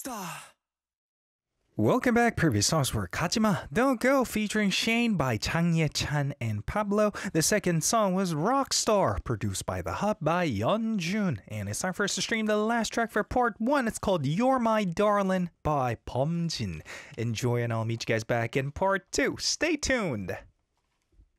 Welcome back. Previous songs were Kajima Don't Go featuring Shane by Chang Ye-chan and Pablo. The second song was Rockstar, produced by The Hub by Yeonjun. And it's time for us to stream the last track for part 1. It's called You're My Darling by Bomjin. Enjoy, and I'll meet you guys back in part 2. Stay tuned.